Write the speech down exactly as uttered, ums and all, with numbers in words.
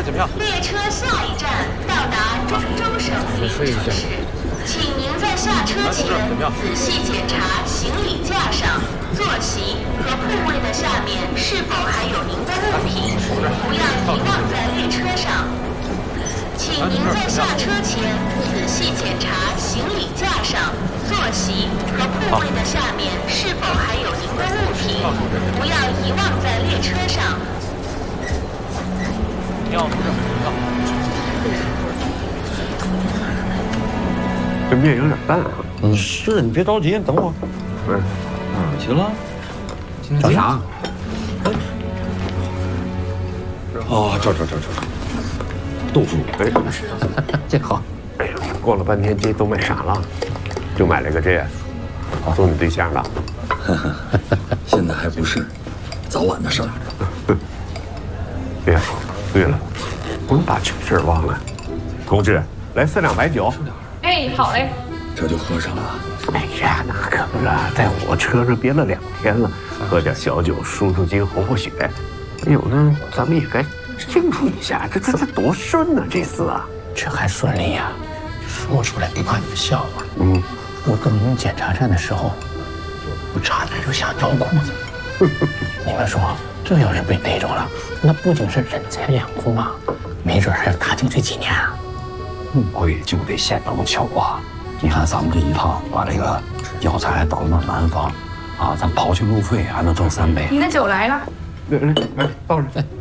检票。 列车下一站到达中州省临城市，请您在下车前仔细检查行李架上、坐席和铺位的下面是否还有您的物品，不要遗忘在列车上。请您在下车前仔细检查行李架上、坐席和铺位的下面是否还有您的物品，不要遗忘在列车上。 票出这票。 这面有点淡啊。 嗯，是你别着急，等我。 嗯， 哪去了？ 找啥？ 哦，这这这这，豆腐。 哎， 这好。 哎呀，逛了半天，这都买啥了？就买了个这，送你对象了。 现在还不是，早晚的事儿。 哎呀，对了，不能把这事儿忘了。同志，来四两白酒。 哎，好嘞。 这就喝上了。 哎呀，那可不是，在火车上憋了两天了，喝点小酒舒舒筋、活活血。还有呢，咱们也该庆祝一下，这这这多顺啊！这次啊， 这还顺利呀、啊？说出来不怕你们笑话。 嗯， 我登临检查站的时候，我差点就想尿裤子。你们说，这要是被逮着了，那不仅是人财两空啊，没准还要打进去几年啊。 不会就得先等巧啊！你看咱们这一趟把这个药材倒到南方，啊，咱跑去路费还能挣三倍。 你的酒来了。 来来来，倒上。